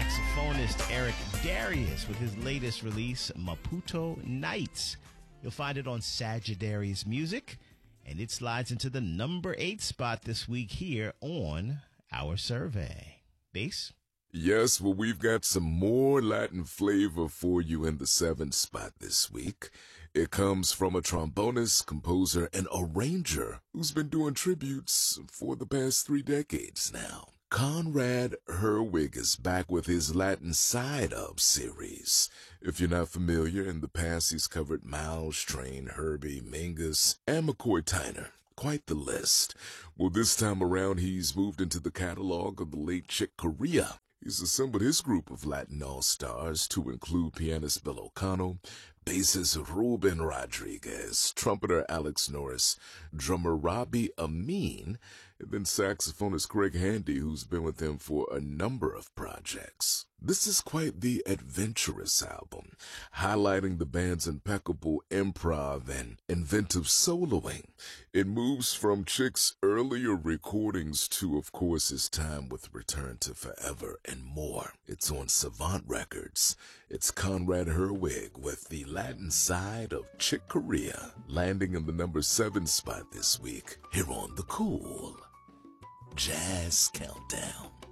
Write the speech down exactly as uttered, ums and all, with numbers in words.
saxophonist Eric Darius with his latest release, Maputo Nights. You'll find it on Sagittarius Music, and it slides into the number eight spot this week here on our survey. Bass? Yes, well, we've got some more Latin flavor for you in the seventh spot this week. It comes from a trombonist, composer, and arranger who's been doing tributes for the past three decades now. Conrad Herwig is back with his Latin Side Up series. If you're not familiar, in the past he's covered Miles, Train, Herbie, Mingus, and McCoy Tyner. Quite the list. Well, this time around he's moved into the catalog of the late Chick Corea. He's assembled his group of Latin all-stars to include pianist Bill O'Connell, bassist Ruben Rodriguez, trumpeter Alex Norris, drummer Robbie Amin, and then saxophonist Craig Handy, who's been with him for a number of projects. This is quite the adventurous album, highlighting the band's impeccable improv and inventive soloing. It moves from Chick's earlier recordings to, of course, his time with Return to Forever and more. It's on Savant Records. It's Conrad Herwig with the Latin Side of Chick Corea, landing in the number seven spot this week here on the Cool Jazz Countdown.